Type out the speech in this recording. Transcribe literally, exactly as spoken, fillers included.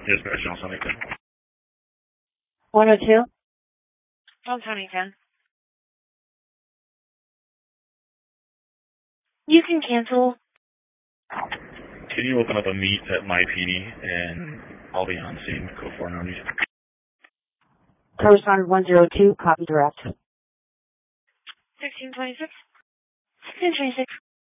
Dispatch on Sunnyton. one oh two? On Sunnyton. You can cancel. Can you open up a meet at my P D and I'll be on scene. Go for no need. Co-responder one oh two, copy direct. sixteen twenty-six. sixteen twenty-six.